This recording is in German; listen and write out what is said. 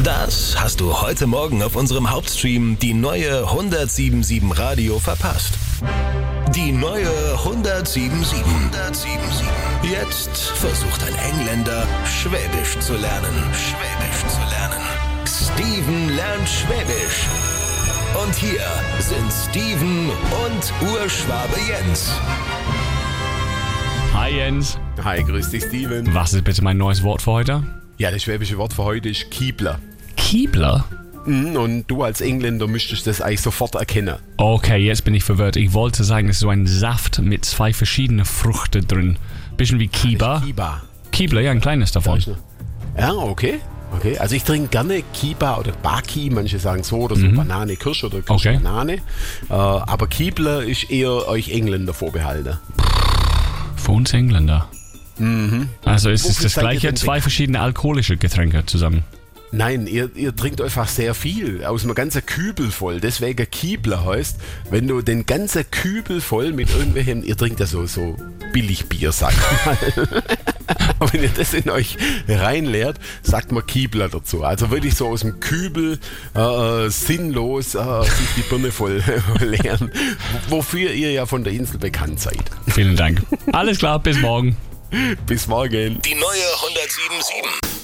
Das hast du heute Morgen auf unserem Hauptstream die neue 107.7 Radio verpasst. Die neue 107.7. Jetzt versucht ein Engländer, Schwäbisch zu lernen. Steven lernt Schwäbisch. Und hier sind Steven und Urschwabe Jens. Hi Jens. Hi, grüß dich Steven. Was ist bitte mein neues Wort für heute? Ja, das schwäbische Wort für heute ist Kiebler. Kiebler? Und du als Engländer müsstest das eigentlich sofort erkennen. Okay, jetzt bin ich verwirrt. Ich wollte sagen, es ist so ein Saft mit 2 verschiedenen Früchten drin. Bisschen wie Kiba. Kiebler, ja, ein kleines davon. Ja, okay. Also ich trinke gerne Kiba oder Baki, manche sagen so, oder so Banane, Kirsche oder Kirsche, Banane. Aber Kiebler ist eher euch Engländer vorbehalten. Für uns Engländer. Also ist es das seid ihr gleiche, denn 2 verschiedene alkoholische Getränke zusammen? Nein, ihr trinkt einfach sehr viel, aus einem ganzen Kübel voll. Deswegen Kiebler heißt, wenn du den ganzen Kübel voll mit irgendwelchen, ihr trinkt ja so Billigbier, sagt mal. Aber wenn ihr das in euch reinleert, sagt man Kiebler dazu. Also wirklich so aus dem Kübel sinnlos sich die Birne voll leeren, wofür ihr ja von der Insel bekannt seid. Vielen Dank. Alles klar, bis morgen. Bis morgen. Die neue 107.7.